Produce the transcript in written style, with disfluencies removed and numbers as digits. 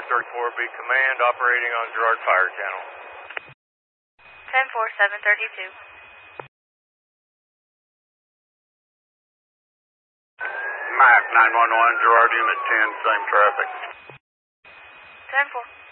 34B Command operating on Girard Fire Channel. 10-4, 732. MAC 911, Girard Unit 10, same traffic. 10-4.